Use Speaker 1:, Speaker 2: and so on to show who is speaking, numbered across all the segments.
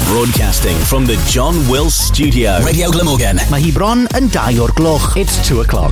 Speaker 1: Broadcasting from the John Wills Studio. Radio Glamorgan.
Speaker 2: Mae hi bron yn 2 o'r gloch. It's 2 o'clock.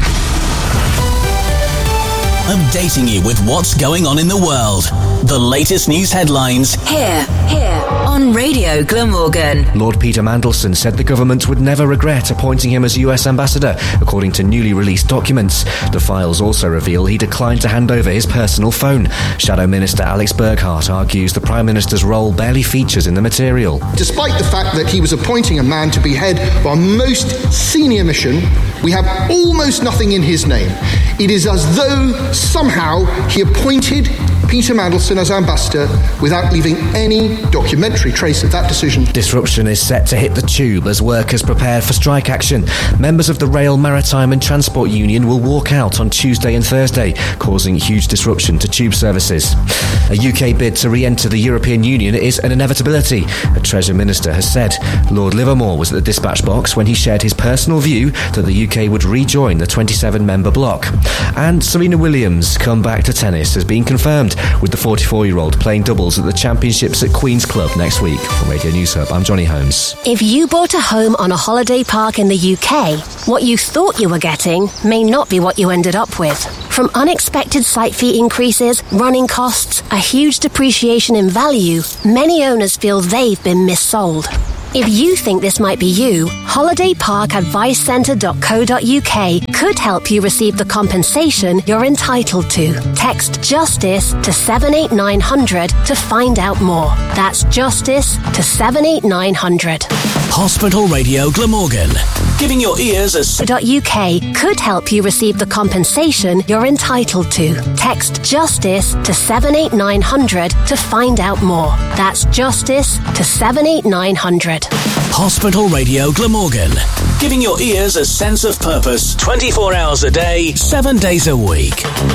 Speaker 1: Updating you with what's going on in the world. The latest news headlines.
Speaker 3: Here, on Radio Glamorgan.
Speaker 4: Lord Peter Mandelson said the government would never regret appointing him as US ambassador, according to newly released documents. The files also reveal he declined to hand over his personal phone. Shadow Minister Alex Burghardt argues the Prime Minister's role barely features in the material.
Speaker 5: Despite the fact that he was appointing a man to be head of our most senior mission, we have almost nothing in his name. It is as though somehow he appointed Peter Mandelson as ambassador without leaving any documentary trace of that decision.
Speaker 4: Disruption is set to hit the tube as workers prepare for strike action. Members of the Rail, Maritime and Transport Union will walk out on Tuesday and Thursday, causing huge disruption to tube services. A UK bid to re-enter the European Union is an inevitability, a Treasury Minister has said. Lord Livermore was at the dispatch box when he shared his personal view that the UK would rejoin the 27-member bloc. And Serena Williams' comeback to tennis has been confirmed, with the 44-year-old playing doubles at the Championships at Queen's Club next week. From Radio News Hub, I'm Johnny Holmes.
Speaker 6: If you bought a home on a holiday park in the UK, what you thought you were getting may not be what you ended up with. From unexpected site fee increases, running costs, a huge depreciation in value, many owners feel they've been missold. If you think this might be you, holidayparkadvicecentre.co.uk could help you receive the compensation you're entitled to. Text JUSTICE to 78900 to find out more. That's JUSTICE to 78900.
Speaker 1: Hospital Radio Glamorgan. Giving your ears a...
Speaker 6: .uk could help you receive the compensation you're entitled to. Text JUSTICE to 78900 to find out more. That's JUSTICE to 78900.
Speaker 1: Hospital Radio Glamorgan. Giving your ears a sense of purpose 24 hours a day, 7 days a week.